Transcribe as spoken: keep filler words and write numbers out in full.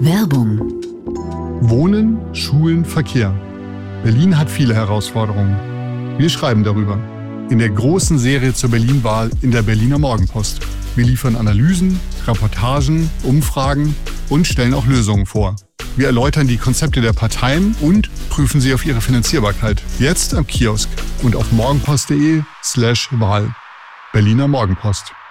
Werbung. Wohnen, Schulen, Verkehr. Berlin hat viele Herausforderungen. Wir schreiben darüber. In der großen Serie zur Berlin-Wahl in der Berliner Morgenpost. Wir liefern Analysen, Reportagen, Umfragen und stellen auch Lösungen vor. Wir erläutern die Konzepte der Parteien und prüfen sie auf ihre Finanzierbarkeit. Jetzt am Kiosk und auf morgenpost punkt de slash Wahl. Berliner Morgenpost.